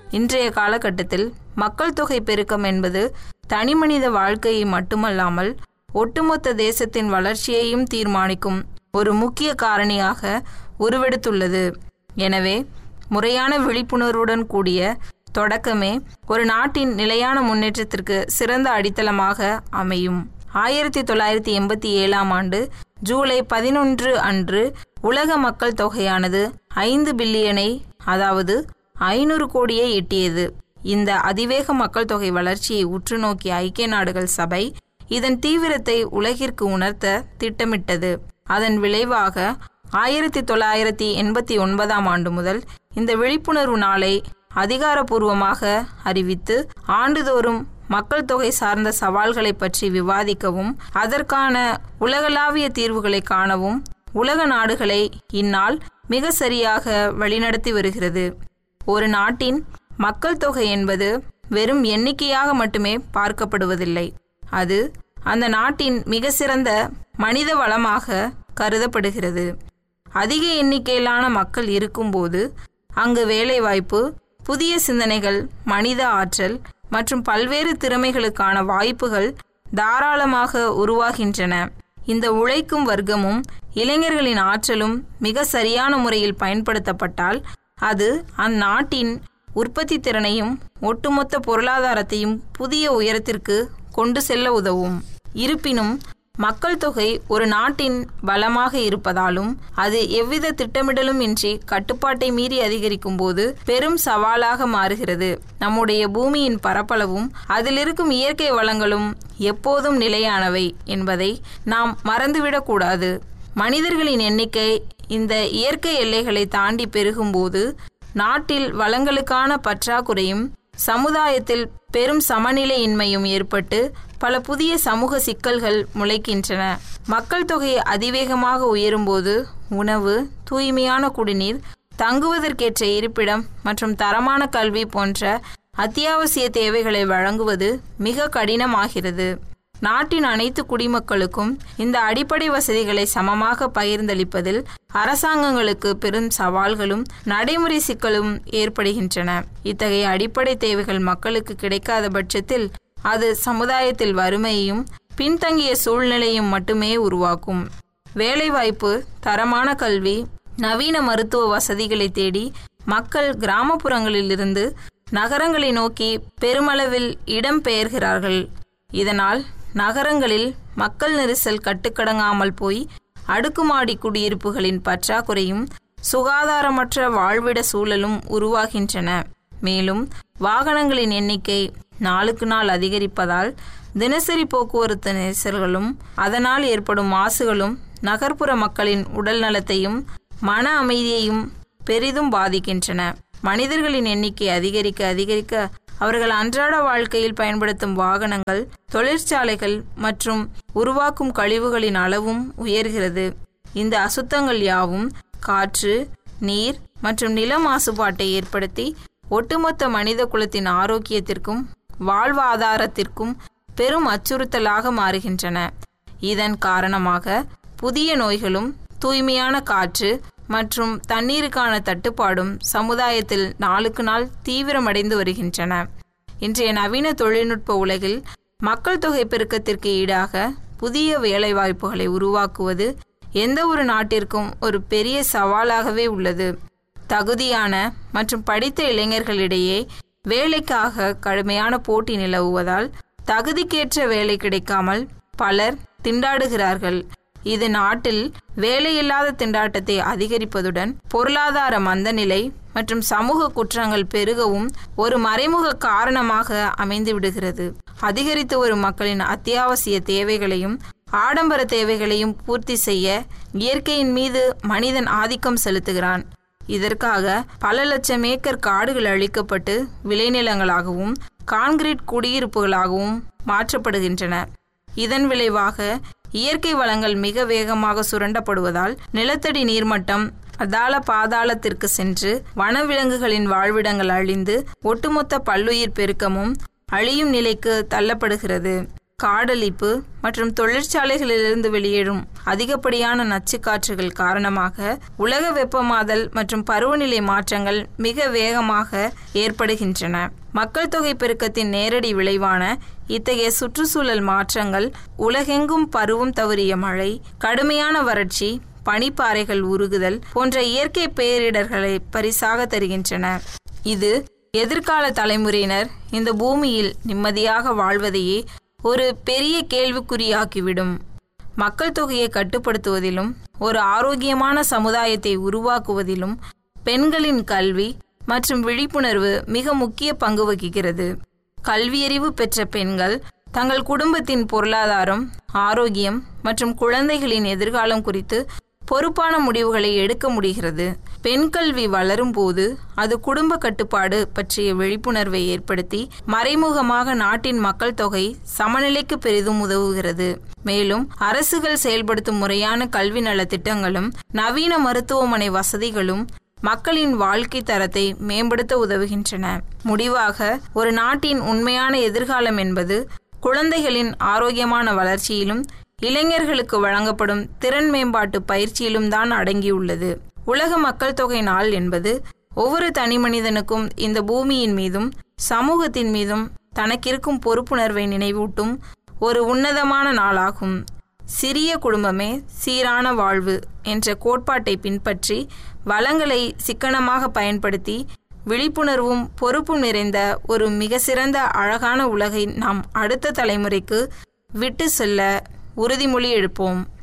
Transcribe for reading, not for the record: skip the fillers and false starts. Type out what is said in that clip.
இன்றைய காலகட்டத்தில் மக்கள் தொகை பெருக்கம் என்பது தனிமனித வாழ்க்கையை மட்டுமல்லாமல் ஒட்டுமொத்த தேசத்தின் வளர்ச்சியையும் தீர்மானிக்கும் ஒரு முக்கிய காரணியாக உருவெடுத்துள்ளது. எனவே முறையான விழிப்புணர்வுடன் கூடிய தொடக்கமே ஒரு நாட்டின் நிலையான முன்னேற்றத்திற்கு சிறந்த அடித்தளமாக அமையும். 1987 ஆண்டு ஜூலை 11 அன்று உலக மக்கள் தொகையானது 5 பில்லியனை, அதாவது 500 கோடியை எட்டியது. இந்த அதிவேக மக்கள் தொகை வளர்ச்சியை உற்று நோக்கிய ஐக்கிய நாடுகள் சபை இதன் தீவிரத்தை உலகிற்கு உணர்த்த திட்டமிட்டது. அதன் விளைவாக 1989 ஆண்டு முதல் இந்த விழிப்புணர்வு நாளை அதிகாரப்பூர்வமாக அறிவித்து ஆண்டுதோறும் மக்கள் தொகை சார்ந்த சவால்களை பற்றி விவாதிக்கவும் அதற்கான உலகளாவிய தீர்வுகளை காணவும் உலக நாடுகளை இந்நாள் மிக சரியாக வழிநடத்தி வருகிறது. ஒரு நாட்டின் மக்கள் தொகை என்பது வெறும் எண்ணிக்கையாக மட்டுமே பார்க்கப்படுவதில்லை. அது அந்த நாட்டின் மிக சிறந்த மனித வளமாக கருதப்படுகிறது. அதிக எண்ணிக்கையிலான மக்கள் இருக்கும்போது அங்கு வேலைவாய்ப்பு, புதிய சிந்தனைகள், மனித ஆற்றல் மற்றும் பல்வேறு திறமைகளுக்கான வாய்ப்புகள் தாராளமாக உருவாகின்றன. இந்த உழைக்கும் வர்க்கமும் இளைஞர்களின் ஆற்றலும் மிக சரியான முறையில் பயன்படுத்தப்பட்டால் அது அந்நாட்டின் உற்பத்தி திறனையும் ஒட்டுமொத்த பொருளாதாரத்தையும் புதிய உயரத்திற்கு கொண்டு செல்ல உதவும். இருப்பினும் மக்கள் தொகை ஒரு நாட்டின் பலமாக இருப்பதாலும் அது எவ்வித திட்டமிடலும் இன்றி கட்டுப்பாட்டை மீறி அதிகரிக்கும் போது பெரும் சவாலாக மாறுகிறது. நம்முடைய பூமியின் பரப்பளவும் அதில் இருக்கும் இயற்கை வளங்களும் எப்போதும் நிலையானவை என்பதை நாம் மறந்துவிடக்கூடாது. மனிதர்களின் எண்ணிக்கை இந்த இயற்கை எல்லைகளை தாண்டி பெருகும்போது நாட்டில் வளங்களுக்கான பற்றாக்குறையும் சமுதாயத்தில் பெரும் சமநிலையின்மையும் ஏற்பட்டு பல புதிய சமூக சிக்கல்கள் முளைக்கின்றன. மக்கள் தொகை அதிவேகமாக உயரும்போது உணவு, தூய்மையான குடிநீர், தங்குவதற்கேற்ற இருப்பிடம் மற்றும் தரமான கல்வி போன்ற அத்தியாவசிய தேவைகளை வழங்குவது மிக கடினமாகிறது. நாட்டின் அனைத்து குடிமக்களுக்கும் இந்த அடிப்படை வசதிகளை சமமாக பகிர்ந்தளிப்பதில் அரசாங்கங்களுக்கு பெரும் சவால்களும் நடைமுறை சிக்கலும் ஏற்படுகின்றன. இத்தகைய அடிப்படை தேவைகள் மக்களுக்கு கிடைக்காத பட்சத்தில் அது சமுதாயத்தில் வறுமையையும் பின்தங்கிய சூழ்நிலையும் மட்டுமே உருவாக்கும். வேலைவாய்ப்பு, தரமான கல்வி, நவீன மருத்துவ வசதிகளை தேடி மக்கள் கிராமப்புறங்களிலிருந்து நகரங்களை நோக்கி பெருமளவில் இடம்பெயர்கிறார்கள். இதனால் நகரங்களில் மக்கள் நெரிசல் கட்டுக்கடங்காமல் போய் அடுக்குமாடி குடியிருப்புகளின் பற்றாக்குறையும் சுகாதாரமற்ற வாழ்விட சூழலும் உருவாகின்றன. மேலும் வாகனங்களின் எண்ணிக்கை நாளுக்கு நாள் அதிகரிப்பதால் தினசரி போக்குவரத்து நெரிசல்களும் அதனால் ஏற்படும் மாசுகளும் நகர்ப்புற மக்களின் உடல் நலத்தையும் மன அமைதியையும் பெரிதும் பாதிக்கின்றன. மனிதர்களின் எண்ணிக்கை அதிகரிக்க அதிகரிக்க அவர்கள் அன்றாட வாழ்க்கையில் பயன்படுத்தும் வாகனங்கள், தொழிற்சாலைகள் மற்றும் உருவாக்கும் கழிவுகளின் அளவும் உயர்கிறது. இந்த அசுத்தங்கள் யாவும் காற்று, நீர் மற்றும் நில மாசுபாட்டை ஏற்படுத்தி ஒட்டுமொத்த மனித குலத்தின் ஆரோக்கியத்திற்கும் வாழ்வாதாரத்திற்கும் பெரும் அச்சுறுத்தலாக மாறுகின்றன. இதன் காரணமாக புதிய நோய்களும் தூய்மையான காற்று மற்றும் தண்ணீருக்கான தட்டுப்பாடும் சமுதாயத்தில் நாளுக்கு நாள் தீவிரமடைந்து வருகின்றன. இன்றைய நவீன தொழில்நுட்ப உலகில் மக்கள் தொகை பெருக்கத்திற்கு ஈடாக புதிய வேலைவாய்ப்புகளை உருவாக்குவது எந்த ஒரு நாட்டிற்கும் ஒரு பெரிய சவாலாகவே உள்ளது. தகுதியான மற்றும் படித்த இளைஞர்களிடையே வேலைக்காக கடுமையான போட்டி நிலவுவதால் தகுதிக்கேற்ற வேலை கிடைக்காமல் பலர் திண்டாடுகிறார்கள். இது நாட்டில் வேலையில்லாத திண்டாட்டத்தை அதிகரிப்பதுடன் பொருளாதார மந்தநிலை மற்றும் சமூக குற்றங்கள் பெருகவும் ஒரு மறைமுக காரணமாக அமைந்து விடுகிறது. அதிகரித்து வரும் மக்களின் அத்தியாவசிய தேவைகளையும் ஆடம்பர தேவைகளையும் பூர்த்தி செய்ய இயற்கையின் மீது மனிதன் ஆதிக்கம் செலுத்துகிறான். இதற்காக பல லட்சம் ஏக்கர் காடுகள் அழிக்கப்பட்டு விளைநிலங்களாகவும் கான்கிரீட் குடியிருப்புகளாகவும் மாற்றப்படுகின்றன. இதன் விளைவாக இயற்கை வளங்கள் மிக வேகமாக சுரண்டப்படுவதால் நிலத்தடி நீர்மட்டம் அதால பாதாளத்திற்கு சென்று வனவிலங்குகளின் வாழ்விடங்கள் அழிந்து ஒட்டுமொத்த பல்லுயிர் பெருக்கமும் அழியும் நிலைக்கு தள்ளப்படுகிறது. காடழிப்பு மற்றும் தொழிற்சாலைகளிலிருந்து வெளியேறும் அதிகப்படியான நச்சுக்காற்றுகள் காரணமாக உலக வெப்பமாதல் மற்றும் பருவநிலை மாற்றங்கள் மிக வேகமாக ஏற்படுகின்றன. மக்கள் தொகை பெருக்கத்தின் நேரடி விளைவான இத்தகைய சுற்றுச்சூழல் மாற்றங்கள் உலகெங்கும் பருவம் தவறிய மழை, கடுமையான வறட்சி, பனிப்பாறைகள் உருகுதல் போன்ற இயற்கை பேரிடர்களை பரிசாக தருகின்றன. இது எதிர்கால தலைமுறையினர் இந்த பூமியில் நிம்மதியாக வாழ்வதையே ஒரு பெரிய கேள்விக்குறியாக்கிவிடும். மக்கள் தொகையை கட்டுப்படுத்துவதிலும் ஒரு ஆரோக்கியமான சமுதாயத்தை உருவாக்குவதிலும் பெண்களின் கல்வி மற்றும் விழிப்புணர்வு மிக முக்கிய பங்கு வகிக்கிறது. கல்வியறிவு பெற்ற பெண்கள் தங்கள் குடும்பத்தின் பொருளாதாரம், ஆரோக்கியம் மற்றும் குழந்தைகளின் எதிர்காலம் குறித்து பொறுப்பான முடிவுகளை எடுக்க முடிகிறது. பெண் கல்வி வளரும் போது அது குடும்ப கட்டுப்பாடு பற்றிய விழிப்புணர்வை ஏற்படுத்தி மறைமுகமாக நாட்டின் மக்கள் தொகை சமநிலைக்கு பெரிதும் உதவுகிறது. மேலும் அரசுகள் செயல்படுத்தும் முறையான கல்வி நல திட்டங்களும் நவீன மருத்துவமனை வசதிகளும் மக்களின் வாழ்க்கை தரத்தை மேம்படுத்த உதவுகின்றன. முடிவாக, ஒரு நாட்டின் உண்மையான எதிர்காலம் என்பது குழந்தைகளின் ஆரோக்கியமான வளர்ச்சியிலும் இளைஞர்களுக்கு வழங்கப்படும் திறன் மேம்பாட்டு பயிற்சியிலும் தான் அடங்கியுள்ளது. உலக மக்கள் தொகை நாள் என்பது ஒவ்வொரு தனி மனிதனுக்கும் இந்த பூமியின் மீதும் சமூகத்தின் மீதும் தனக்கிருக்கும் பொறுப்புணர்வை நினைவூட்டும் ஒரு உன்னதமான நாளாகும். சிறிய குடும்பமே சீரான வாழ்வு என்ற கோட்பாட்டை பின்பற்றி வளங்களை சிக்கனமாக பயன்படுத்தி விழிப்புணர்வும் பொறுப்பும் நிறைந்த ஒரு மிக சிறந்த அழகான உலகை நாம் அடுத்த தலைமுறைக்கு விட்டு செல்ல உறுதிமொழி எடுப்போம்.